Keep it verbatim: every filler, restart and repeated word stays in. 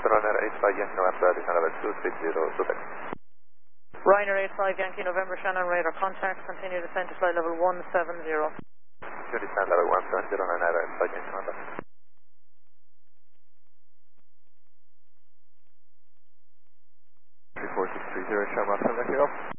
Runner eight five Yankee November, descend level two three zero, Subic. Ryanair eight five Yankee November, Shannon radar contact, continue descent to flight level one seven zero. Continue descend level one seven zero, Ryanair eight five Yankee November. three four six three zero, Sharma, send back here up.